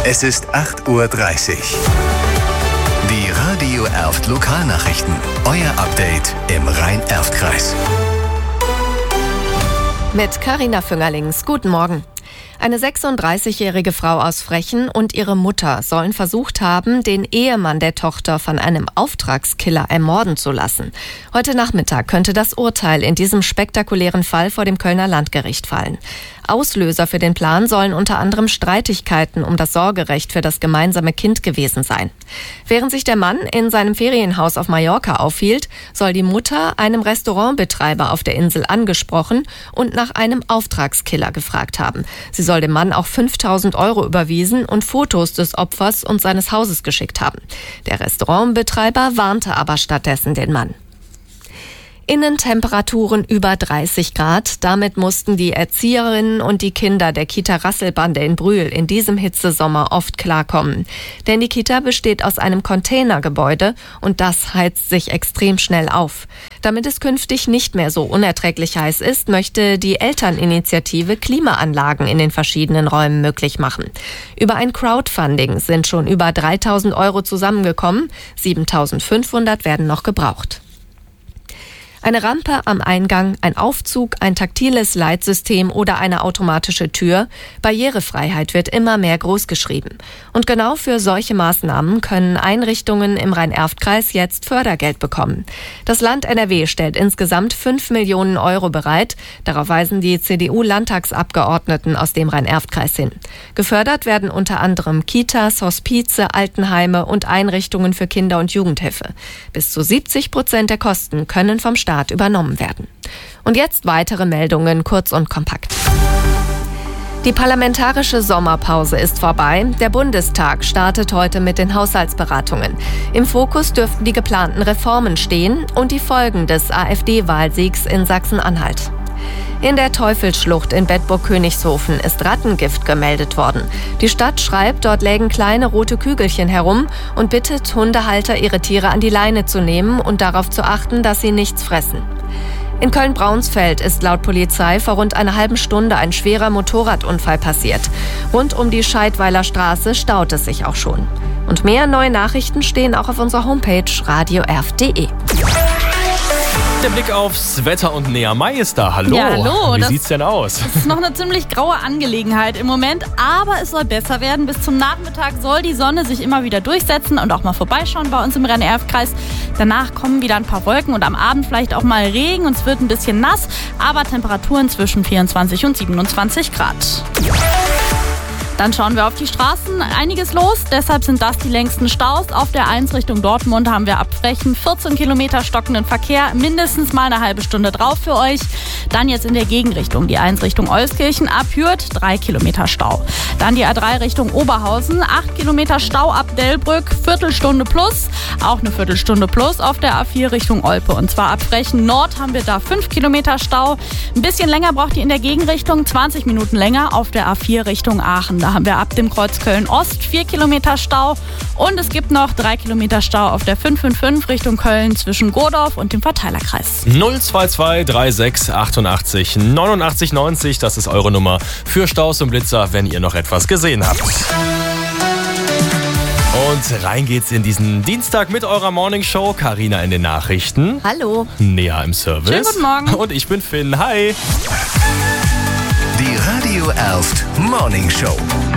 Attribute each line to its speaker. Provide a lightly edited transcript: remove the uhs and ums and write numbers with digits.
Speaker 1: Es ist 8:30 Uhr. Die Radio Erft Lokalnachrichten. Euer Update im Rhein-Erft-Kreis.
Speaker 2: Mit Carina Füngerlings. Guten Morgen. Eine 36-jährige Frau aus Frechen und ihre Mutter sollen versucht haben, den Ehemann der Tochter von einem Auftragskiller ermorden zu lassen. Heute Nachmittag könnte das Urteil in diesem spektakulären Fall vor dem Kölner Landgericht fallen. Auslöser für den Plan sollen unter anderem Streitigkeiten um das Sorgerecht für das gemeinsame Kind gewesen sein. Während sich der Mann in seinem Ferienhaus auf Mallorca aufhielt, soll die Mutter einem Restaurantbetreiber auf der Insel angesprochen und nach einem Auftragskiller gefragt haben. Sie soll dem Mann auch 5.000 € überwiesen und Fotos des Opfers und seines Hauses geschickt haben. Der Restaurantbetreiber warnte aber stattdessen den Mann. Innentemperaturen über 30 Grad. Damit mussten die Erzieherinnen und die Kinder der Kita Rasselbande in Brühl in diesem Hitzesommer oft klarkommen. Denn die Kita besteht aus einem Containergebäude und das heizt sich extrem schnell auf. Damit es künftig nicht mehr so unerträglich heiß ist, möchte die Elterninitiative Klimaanlagen in den verschiedenen Räumen möglich machen. Über ein Crowdfunding sind schon über 3.000 € zusammengekommen. 7.500 werden noch gebraucht. Eine Rampe am Eingang, ein Aufzug, ein taktiles Leitsystem oder eine automatische Tür. Barrierefreiheit wird immer mehr großgeschrieben. Und genau für solche Maßnahmen können Einrichtungen im Rhein-Erft-Kreis jetzt Fördergeld bekommen. Das Land NRW stellt insgesamt 5 Millionen € bereit. Darauf weisen die CDU-Landtagsabgeordneten aus dem Rhein-Erft-Kreis hin. Gefördert werden unter anderem Kitas, Hospize, Altenheime und Einrichtungen für Kinder- und Jugendhilfe. Bis zu 70% der Kosten können vom Staat übernommen werden. Und jetzt weitere Meldungen, kurz und kompakt. Die parlamentarische Sommerpause ist vorbei. Der Bundestag startet heute mit den Haushaltsberatungen. Im Fokus dürften die geplanten Reformen stehen und die Folgen des AfD-Wahlsiegs in Sachsen-Anhalt. In der Teufelsschlucht in Bedburg-Königshofen ist Rattengift gemeldet worden. Die Stadt schreibt, dort lägen kleine rote Kügelchen herum und bittet Hundehalter, ihre Tiere an die Leine zu nehmen und darauf zu achten, dass sie nichts fressen. In Köln-Braunsfeld ist laut Polizei vor rund einer halben Stunde ein schwerer Motorradunfall passiert. Rund um die Scheidweiler Straße staut es sich auch schon. Und mehr neue Nachrichten stehen auch auf unserer Homepage radioerft.de.
Speaker 3: Der Blick aufs Wetter und Nea Mai ist da. Hallo.
Speaker 4: Ja, hallo.
Speaker 3: Wie sieht's denn aus?
Speaker 4: Das ist noch eine ziemlich graue Angelegenheit im Moment, aber es soll besser werden. Bis zum Nachmittag soll die Sonne sich immer wieder durchsetzen und auch mal vorbeischauen bei uns im Rhein-Erft-Kreis. Danach kommen wieder ein paar Wolken und am Abend vielleicht auch mal Regen und es wird ein bisschen nass, aber Temperaturen zwischen 24 und 27 Grad. Dann schauen wir auf die Straßen. Einiges los, deshalb sind das die längsten Staus. Auf der 1 Richtung Dortmund haben wir ab Frechen 14 Kilometer stockenden Verkehr, mindestens mal eine halbe Stunde drauf für euch. Dann jetzt in der Gegenrichtung, die 1 Richtung Euskirchen ab Hürth, 3 Kilometer Stau. Dann die A3 Richtung Oberhausen, 8 Kilometer Stau ab Delbrück, Viertelstunde plus. Auch eine Viertelstunde plus auf der A4 Richtung Olpe. Und zwar ab Frechen Nord haben wir da 5 Kilometer Stau. Ein bisschen länger braucht ihr in der Gegenrichtung, 20 Minuten länger auf der A4 Richtung Aachen. Da haben wir ab dem Kreuz Köln-Ost 4 Kilometer Stau und es gibt noch 3 Kilometer Stau auf der 555 Richtung Köln zwischen Godorf und dem Verteilerkreis.
Speaker 3: 022 36 88 89 90, das ist eure Nummer für Staus und Blitzer, wenn ihr noch etwas gesehen habt. Und rein geht's in diesen Dienstag mit eurer Morningshow. Carina in den Nachrichten.
Speaker 2: Hallo.
Speaker 3: Nea im Service.
Speaker 4: Schönen guten Morgen.
Speaker 3: Und ich bin Finn. Hi.
Speaker 1: Die Radio Erft Morningshow.